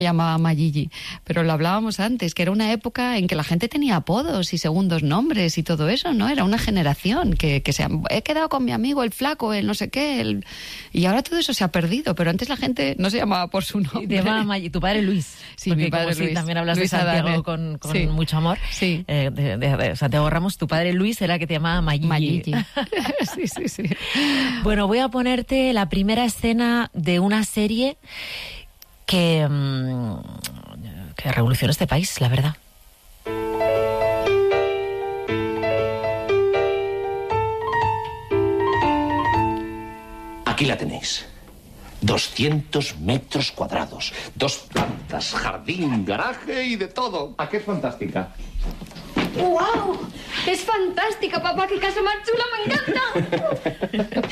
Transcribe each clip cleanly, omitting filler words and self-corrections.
llamaba Mayigi, pero lo hablábamos antes, que era una época en que la gente tenía apodos y segundos nombres y todo eso, ¿no? Era una generación que se he quedado con mi amigo el flaco, el no sé qué, y ahora todo eso se ha perdido, pero antes la gente no se llamaba por su nombre. Te llamaba Mayigi, tu padre Luis. Sí, porque mi padre como Luis. Sí, también hablas Luis de Santiago Adame. con Sí. mucho amor. Sí. De Santiago Ramos, tu padre Luis era el que te llamaba Mayigi. Mayigi. Sí. Bueno, voy a ponerte la primera escena de una serie que revolucionó este país, la verdad. Aquí la tenéis. 200 metros cuadrados. 2 plantas, jardín, garaje y de todo. ¿A qué es fantástica? ¡Wow! ¡Es fantástica, papá! ¡Qué casa más chula! ¡Me encanta!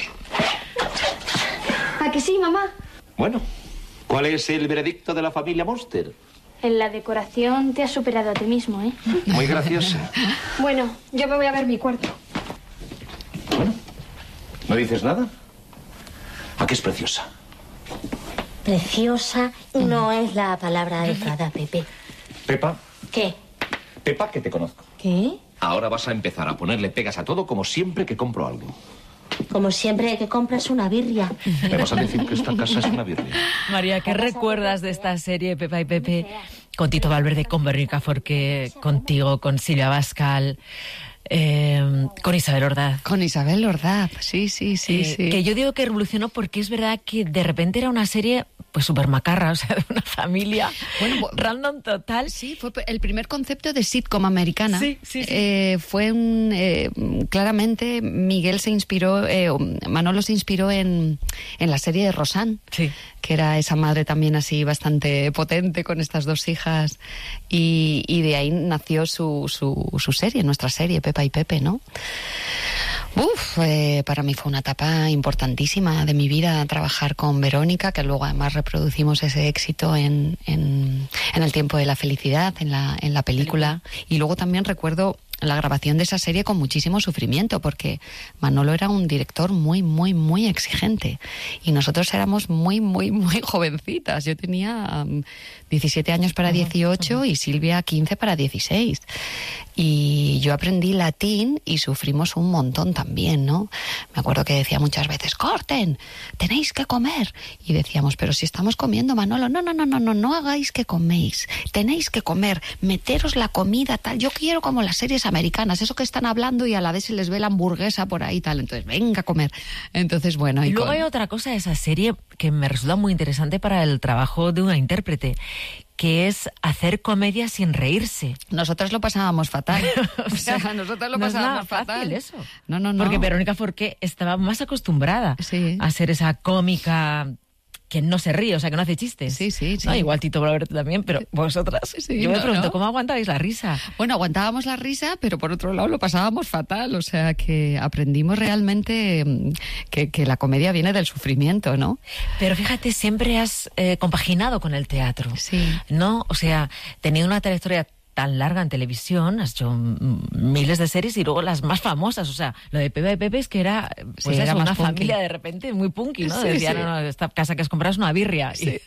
¿A que sí, mamá? Bueno, ¿cuál es el veredicto de la familia Monster? En la decoración te has superado a ti mismo, ¿eh? Muy graciosa. Bueno, yo me voy a ver mi cuarto. Bueno, ¿no dices nada? ¿A qué es preciosa? Preciosa no es la palabra adecuada, Pepe. Pepa, ¿Qué? Pepa, que te conozco. ¿Qué? Ahora vas a empezar a ponerle pegas a todo como siempre que compro algo. Como siempre que compras una birria. Me vas a decir que esta casa es una birria. María, ¿qué recuerdas de esta serie Pepa y Pepe? Con Tito Valverde, con Verónica Forqué, contigo, con Silvia Abascal, con Isabel Ordaz. Con Isabel Ordaz, sí. Que yo digo que revolucionó porque es verdad que de repente era una serie pues súper macarra, o sea, de una familia random total. Sí, fue el primer concepto de sitcom americana. Sí. Fue claramente Miguel se inspiró, Manolo se inspiró en la serie de Roseanne, sí, que era esa madre también así bastante potente con estas 2 hijas, y de ahí nació su serie, nuestra serie, Pepa y Pepe, ¿no? Para mí fue una etapa importantísima de mi vida trabajar con Verónica, que luego además reproducimos ese éxito en El tiempo de la felicidad, en la película. Y luego también recuerdo la grabación de esa serie con muchísimo sufrimiento, porque Manolo era un director muy exigente y nosotros éramos muy jovencitas. Yo tenía 17 años para 18 y Silvia 15 para 16. Y yo aprendí latín y sufrimos un montón también, ¿no? Me acuerdo que decía muchas veces, ¡corten! ¡Tenéis que comer! Y decíamos, pero si estamos comiendo, Manolo, no hagáis que coméis. Tenéis que comer, meteros la comida, tal. Yo quiero como las series americanas, eso que están hablando y a la vez se les ve la hamburguesa por ahí, tal. Entonces, venga a comer. Entonces, bueno. Y luego hay otra cosa de esa serie que me resulta muy interesante para el trabajo de una intérprete, que es hacer comedia sin reírse. Nosotros lo pasábamos fatal. O sea, nosotros lo pasábamos fatal. Eso. No. Porque Verónica Forqué estaba más acostumbrada a ser esa cómica que no se ríe, o sea, que no hace chistes. Sí. No, igual Tito Valverde también, pero vosotras. Sí, yo me pregunto, ¿cómo aguantabais la risa? Bueno, aguantábamos la risa, pero por otro lado lo pasábamos fatal. O sea, que aprendimos realmente que la comedia viene del sufrimiento, ¿no? Pero fíjate, siempre has compaginado con el teatro. Sí. ¿No? O sea, teniendo una trayectoria tan larga en televisión, has hecho miles de series y luego las más famosas, o sea, lo de Pepa y Pepe es que era, pues era una punky. familia de repente muy punky, ¿no? Sí, Decían, sí. no, esta casa que has comprado es una birria. Sí.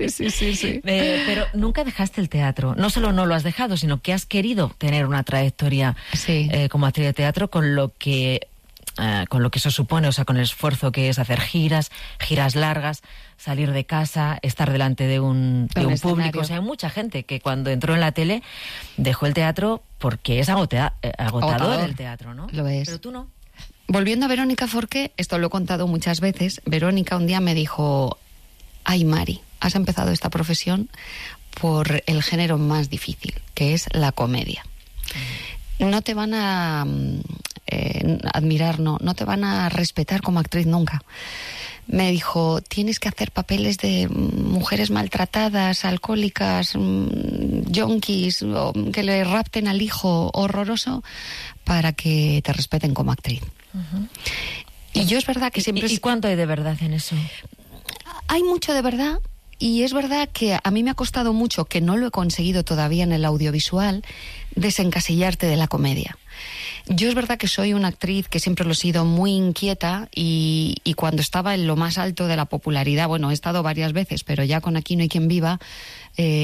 Pero nunca dejaste el teatro, no solo no lo has dejado, sino que has querido tener una trayectoria como actriz de teatro con lo que eso supone, o sea, con el esfuerzo que es hacer giras largas, salir de casa, estar delante de un público. O sea, hay mucha gente que cuando entró en la tele dejó el teatro porque es agotador el teatro, ¿no? Lo es. Pero tú no. Volviendo a Verónica Forqué, esto lo he contado muchas veces, Verónica un día me dijo, ay Mari, has empezado esta profesión por el género más difícil, que es la comedia. No te van a admirar, no te van a respetar como actriz nunca. Me dijo, tienes que hacer papeles de mujeres maltratadas, alcohólicas, yonkis, o que le rapten al hijo horroroso para que te respeten como actriz. Uh-huh. Y yo es verdad que siempre... ¿Y cuánto hay de verdad en eso? Hay mucho de verdad Y es verdad que a mí me ha costado mucho, que no lo he conseguido todavía en el audiovisual, desencasillarte de la comedia. Yo es verdad que soy una actriz que siempre lo he sido, muy inquieta, y cuando estaba en lo más alto de la popularidad, bueno, he estado varias veces, pero ya con Aquí no hay quien viva,